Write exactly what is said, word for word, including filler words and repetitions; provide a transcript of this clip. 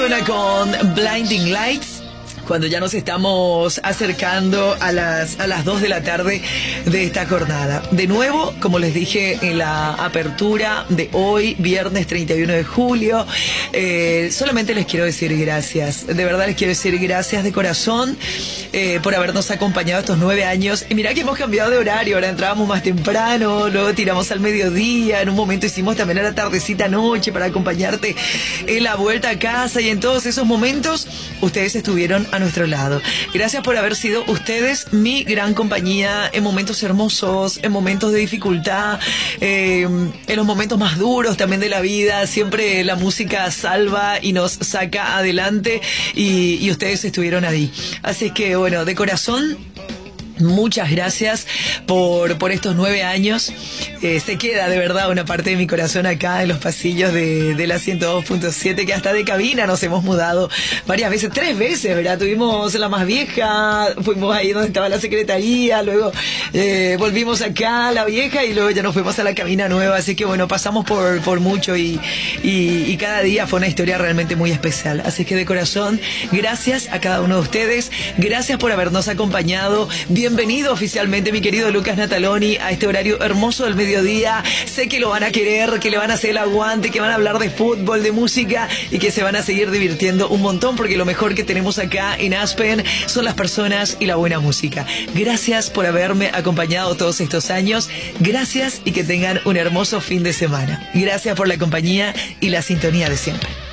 suena con Blinding Lights, cuando ya nos estamos acercando a las, a las dos de la tarde de esta jornada. De nuevo, como les dije en la apertura de hoy, viernes treinta y uno de julio, eh, solamente les quiero decir gracias. De verdad les quiero decir gracias de corazón eh, por habernos acompañado estos nueve años. Y mirá que hemos cambiado de horario, ahora entrábamos más temprano, luego tiramos al mediodía, en un momento hicimos también a la tardecita noche para acompañarte en la vuelta a casa, y en todos esos momentos ustedes estuvieron a nuestro lado. Gracias por haber sido ustedes mi gran compañía en momentos hermosos, en momentos de dificultad, eh, en los momentos más duros también de la vida. Siempre la música salva y nos saca adelante, y, y ustedes estuvieron ahí. Así que bueno, de corazón, muchas gracias por, por estos nueve años. Eh, se queda de verdad una parte de mi corazón acá en los pasillos de, de la ciento dos punto siete, que hasta de cabina nos hemos mudado varias veces, tres veces, ¿verdad? Tuvimos la más vieja, fuimos ahí donde estaba la secretaría, luego eh, volvimos acá a la vieja y luego ya nos fuimos a la cabina nueva. Así que bueno, pasamos por, por mucho y, y, y cada día fue una historia realmente muy especial. Así que de corazón, gracias a cada uno de ustedes, gracias por habernos acompañado. Bienvenido oficialmente, mi querido Lucas Nataloni, a este horario hermoso del mediodía. Sé que lo van a querer, que le van a hacer el aguante, que van a hablar de fútbol, de música, y que se van a seguir divirtiendo un montón, porque lo mejor que tenemos acá en Aspen son las personas y la buena música. Gracias por haberme acompañado todos estos años. Gracias, y que tengan un hermoso fin de semana. Gracias por la compañía y la sintonía de siempre.